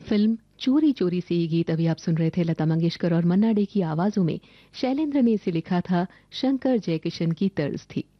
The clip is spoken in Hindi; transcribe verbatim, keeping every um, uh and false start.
फिल्म चोरी चोरी से ये गीत अभी आप सुन रहे थे लता मंगेशकर और मन्ना डे की आवाजों में। शैलेंद्र ने इसे लिखा था, शंकर जयकिशन की तर्ज थी।